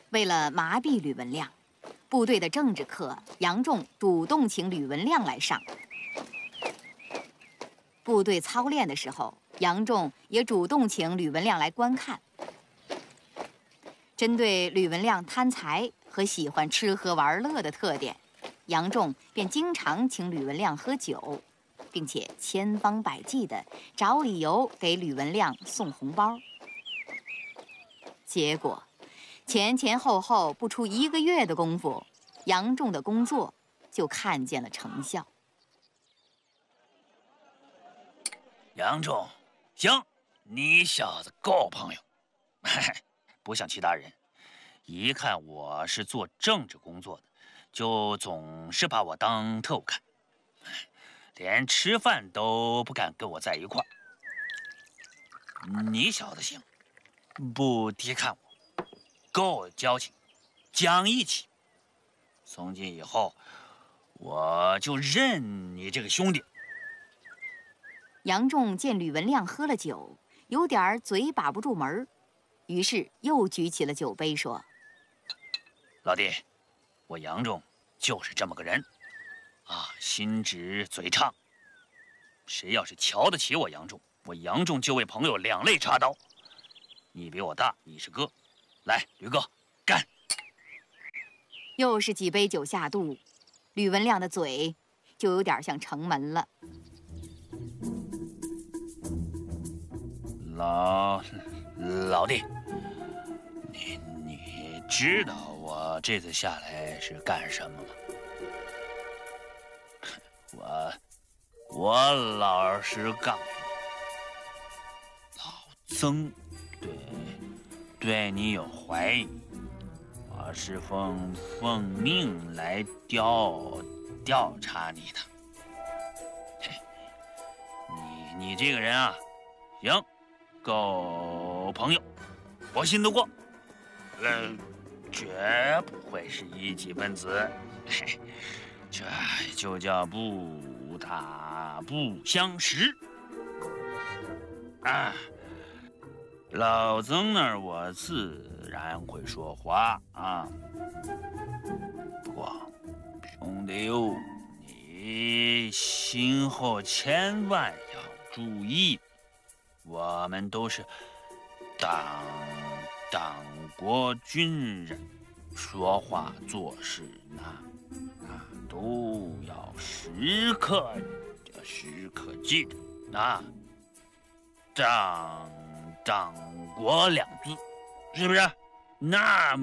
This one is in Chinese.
为了麻痹吕文亮，部队的政治课，杨仲主动请吕文亮来上。部队操练的时候，杨仲也主动请吕文亮来观看。针对吕文亮贪财和喜欢吃喝玩乐的特点，杨仲便经常请吕文亮喝酒，并且千方百计地找理由给吕文亮送红包。结果，前后不出1个月的功夫，杨仲的工作就看见了成效。 杨仲，行，你小子够朋友，不像其他人，一看我是做政治工作的，就总是把我当特务看，连吃饭都不敢跟我在一块儿。你小子行，不低看我，够交情，讲义气。从今以后，我就认你这个兄弟。 杨仲见吕文亮喝了酒，有点嘴把不住门，于是又举起了酒杯说：“ 老弟，我杨仲就是这么个人，啊，心直嘴畅。谁要是瞧得起我杨仲，我杨仲就为朋友两肋插刀。你比我大，你是哥，来，吕哥，干！” 又是几杯酒下肚，吕文亮的嘴就有点像城门了。 老弟，你知道我这次下来是干什么吗？我老实告诉你，老曾对你有怀疑，我是奉命来调查你的。你这个人啊，行。够朋友，我信得过，绝不会是一级分子，这就叫不打不相识啊！老曾那儿我自然会说话啊，不过兄弟哟，你今后千万要注意。我们都是党国军人，说话做事那都要时刻记着啊，党国两字，是不是？那么。